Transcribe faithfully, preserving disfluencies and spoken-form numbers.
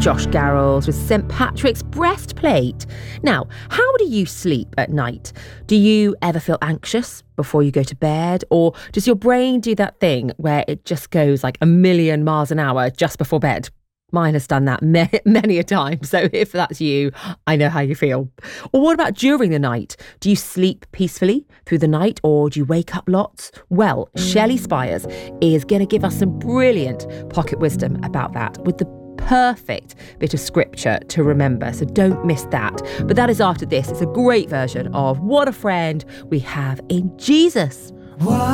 Josh Garrels with Saint Patrick's Breastplate. Now, how do you sleep at night? Do you ever feel anxious before you go to bed? Or does your brain do that thing where it just goes like a million miles an hour just before bed? Mine has done that ma- many a time. So if that's you, I know how you feel. Or what about during the night? Do you sleep peacefully through the night or do you wake up lots? Well, Shelley Spires is going to give us some brilliant pocket wisdom about that with the perfect bit of scripture to remember. So don't miss that. But that is after this. It's a great version of What a Friend We Have in Jesus. What?